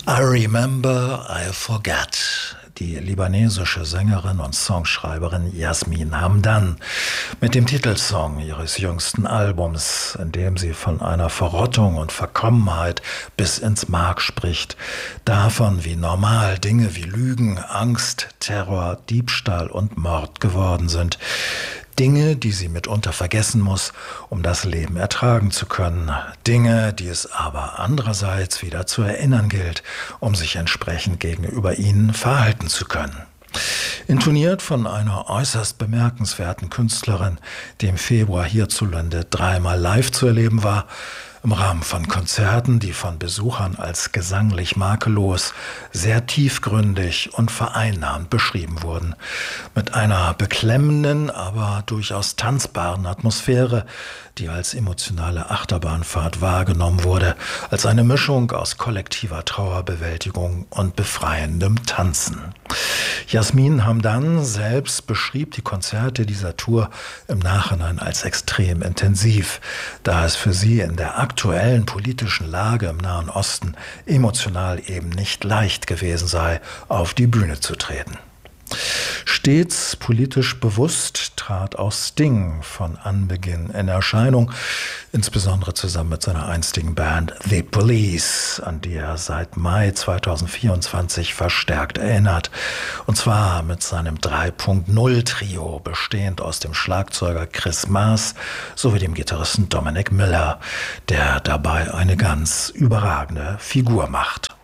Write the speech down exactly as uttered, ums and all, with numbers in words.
I remember, I forget. Die libanesische Sängerin und Songschreiberin Yasmin Hamdan mit dem Titelsong ihres jüngsten Albums, in dem sie von einer Verrottung und Verkommenheit bis ins Mark spricht, davon, wie normal Dinge wie Lügen, Angst, Terror, Diebstahl und Mord geworden sind. Dinge, die sie mitunter vergessen muss, um das Leben ertragen zu können. Dinge, die es aber andererseits wieder zu erinnern gilt, um sich entsprechend gegenüber ihnen verhalten zu können. Intoniert von einer äußerst bemerkenswerten Künstlerin, die im Februar hierzulande dreimal live zu erleben war, im Rahmen von Konzerten, die von Besuchern als gesanglich makellos, sehr tiefgründig und vereinnahmend beschrieben wurden. Mit einer beklemmenden, aber durchaus tanzbaren Atmosphäre, die als emotionale Achterbahnfahrt wahrgenommen wurde, als eine Mischung aus kollektiver Trauerbewältigung und befreiendem Tanzen. Yasmin Hamdan selbst beschrieb die Konzerte dieser Tour im Nachhinein als extrem intensiv, da es für sie in der aktuellen politischen Lage im Nahen Osten emotional eben nicht leicht gewesen sei, auf die Bühne zu treten. Stets politisch bewusst trat auch Sting von Anbeginn in Erscheinung, insbesondere zusammen mit seiner einstigen Band The Police, an die er seit Mai zweitausendvierundzwanzig verstärkt erinnert. Und zwar mit seinem drei Punkt null Trio, bestehend aus dem Schlagzeuger Chris Maas sowie dem Gitarristen Dominic Miller, der dabei eine ganz überragende Figur macht.